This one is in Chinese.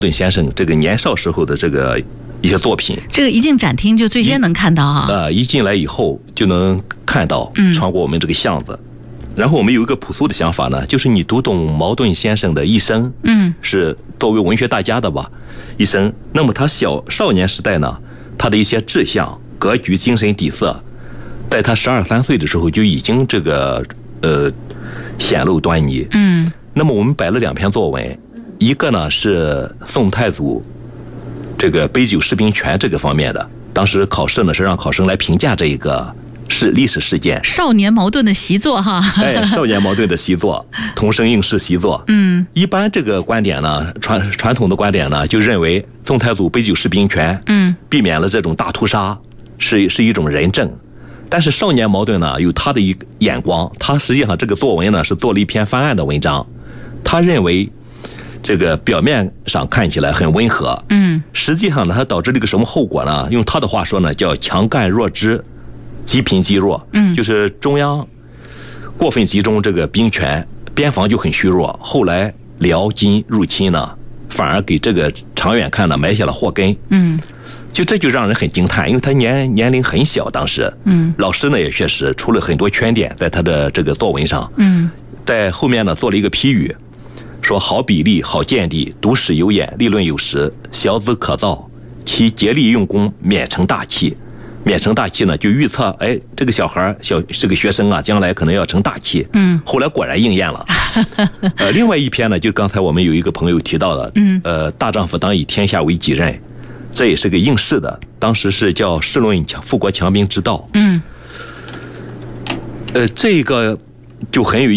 顿先生这个年少时候的这个一些作品。 这个一进展厅就最先能看到啊。 一进来以后就能看到，穿过我们这个巷子。然后我们有一个朴素的想法呢，就是你读懂茅盾先生的一生，是作为文学大家的吧，一生。那么他少年时代呢，他的一些志向、格局、精神底色，在他12、13岁的时候就已经这个显露端倪。那么我们摆了2篇作文，一个呢是宋太祖这个杯酒释兵权这个方面的，当时考试呢是让考生来评价这一个历史事件。 少年茅盾的习作哈， 少年茅盾的习作，同声应试习作。一般这个观点呢，传统的观点呢，就认为宋太祖杯酒释兵权，避免了这种大屠杀，是一种仁政。但是少年茅盾呢，有他的一个眼光，他实际上这个作文呢是做了一篇翻案的文章。他认为这个表面上看起来很温和，实际上呢，它导致了一个什么后果呢？用他的话说呢，叫强干弱支，积贫积弱。就是中央过分集中这个兵权，边防就很虚弱。后来辽金入侵呢，反而给这个长远看呢埋下了祸根。这就让人很惊叹，因为他年龄很小，当时，老师呢也确实出了很多缺点在他的这个作文上。在后面呢做了一个批语，说好比例，好见地，读史有眼，立论有实，小子可造，其竭力用功，免成大器。免成大器呢，就预测，这个这个学生啊，将来可能要成大器。后来果然应验了。另外一篇呢，就刚才我们有一个朋友提到的，大丈夫当以天下为己任，这也是个应试的，当时是叫《试论富国强兵之道》。这个就很有